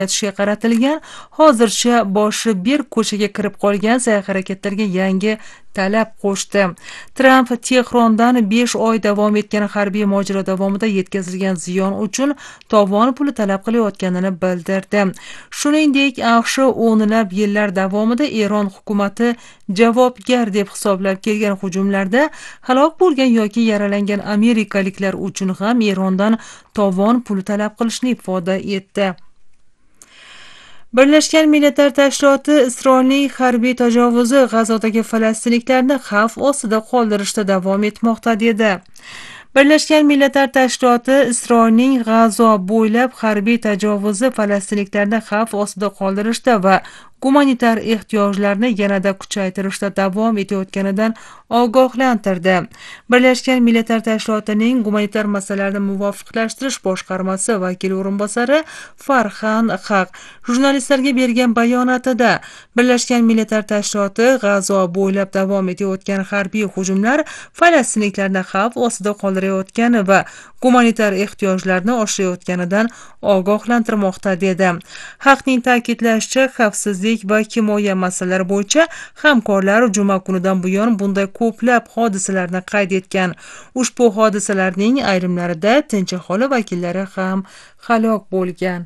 etishga qaratilgan, hozircha boshi bir ko'chaga kirib qolgan sa'y-harakatlarga yangi talab qo'shdi. Tramp Tehrondan 5 oy davom etgan harbiy mojaro davomida yetkazilgan ziyon uchun tovon puli talab qilayotganini bildirdi. Shuningdek, AQSh o'nlab yillar davomida Eron hukumati javobgar deb hisoblab kelgan hujumlarda halok bo'lgan yoki yaralangan amerikaliklar uchun ham Erondan tovon puli talab qilishni ifoda etdi. Birlashgan Millatlar Tashkiloti Isroilning harbiy tajovuzi G'azodagi falastinliklarni xavf ostida qoldirishda davom etmoqda dedi. Birlashgan Millatlar Tashkiloti Isroilning G'azo bo'ylab harbiy tajovuzi falastinliklarni xavf ostida qoldirishda va gumanitar ehtiyojlarni yanada kuchaytirishda davom etayotganidan ogohlantirdi. Birlashgan Millatlar Tashkilotining gumanitar masalalarni muvofiqlashtirish boshqarmasi vakili o'rinbosari Farhan Haq jurnalistlarga bergan bayonotida Birlashgan Millatlar Tashkiloti G'azo bo'ylab davom etayotgan harbiy hujumlar falastinliklarni xavf ostida qoldirayotgani va gumanitar ehtiyojlarni oshirayotganidan ogohlantirmoqda dedi. Haqning ta'kidlashicha, xavfsizlik va himoya masalalari bo'yicha hamkorlar juma kunidan buyon bunday ko'plab hodisalarni qayd etgan. Ushbu hodisalarning ayrimlarida tinch aholi vakillari ham halok bo'lgan.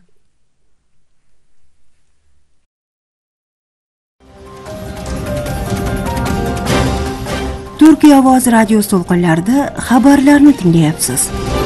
Turkiya ovoz radio to'lqinlarida xabarlarni tinglayapsiz.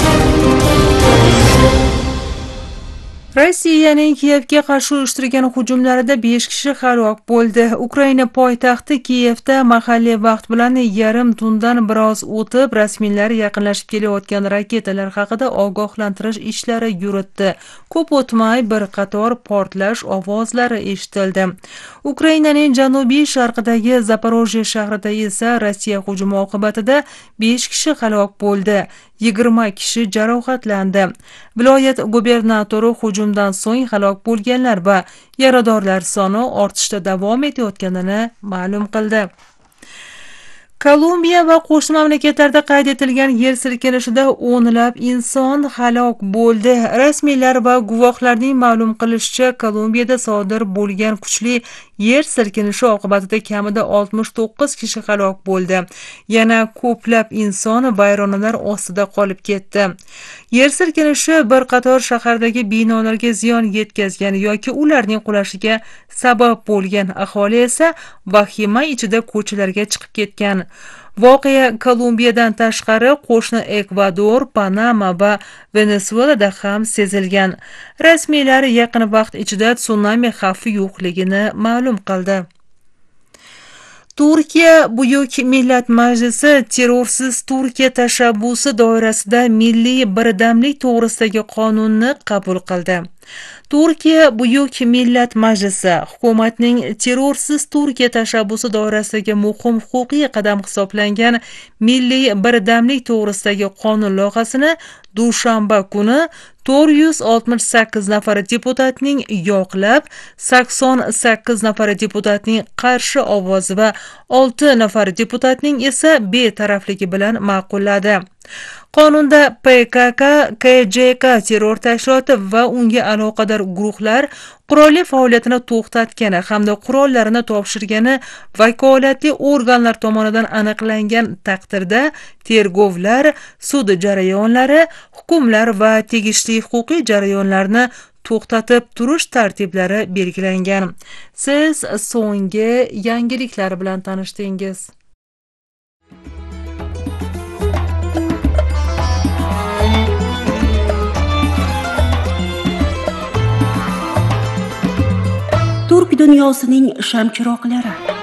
Rossiyaning Kiyevga qarshi uyushtirgan hujumlarida 5 kishi halok bo'ldi. Ukraina poytaxti Kiyevda mahalliy vaqt bilan yarim tundan biroz o'tib, rasmiylar yaqinlashib kelayotgan raketalar haqida ogohlantirish ishlari yuritdi. Ko'p o'tmay bir qator portlash ovozlari eshitildi. Ukrainaning janubiy sharqidagi Zaporojye shahrida esa Rossiya hujumi oqibatida 5 kishi halok bo'ldi. 20 kishi jarohatlandi. Viloyat gubernatori hujumdan so'ng halok bo'lganlar va yaradorlar soni ortishda davom etayotganini ma'lum qildi. Kolumbiya va qo'shni mamlakatlarda qayd etilgan yer silkinishida o'nlab inson halok bo'ldi. Rasmiylar va guvohlarning ma'lum qilishicha, Kolumbiyada sodir bo'lgan kuchli yer silkinishi oqibatida kamida 69 kishi halok bo'ldi. Yana ko'plab inson vayronalar ostida qolib ketdi. Yer silkinishi bir qator shahardagi binolarga ziyon yetkazgan yoki ularning qulashiga sabab bo'lgan. Aholi esa vahima ichida ko'chalarga chiqib ketgan. Voqea Kolumbiyadan tashqari qo'shni Ekvador, Panama va Venezuelada ham sezilgan. Rasmiylar yaqin vaqt ichida tsunami xavfi yo'qligini ma'lum qildi. Turkiya Buyuk Millat Majlisi terrorsiz Turkiya tashabbusi doirasida milliy birdamlik to'g'risidagi qonunni qabul qildi. Turkiya Buyuk Millat Majlisi hukumatning terrorsiz Turkiya tashabbusi doirasidagi muhim huquqiy qadam hisoblangan milliy birdamlik to'g'risidagi qonun loyihasini dushanba kuni 468 nafar deputatning yoqlab, 88 nafar deputatning qarshi ovozi va 6 nafar deputatning esa betarafligi bilan ma'qulladi. Qonunda PKK, KJK terror tashkiloti va unga aloqador guruhlar qurolli faoliyatini to'xtatgani hamda qurollarini topshirgani vakolatli organlar tomonidan aniqlangan taqdirda tergovlar, sud jarayonlari, hukmlar va tegishli huquqiy jarayonlarni to'xtatib turish tartiblari belgilangan. Siz so'nggi yangiliklar bilan tanishdingiz. Turk dunyosining shamchiroqlari.